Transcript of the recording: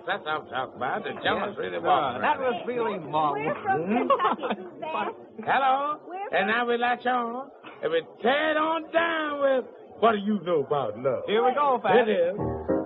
That's what I'm talking about. The Jonas really walking. That was really marvelous. We're from Kentucky. Who's that? Hello? We're And now we latch on. And we tear it on down with what do you know about love? Here we go, Pat. It is.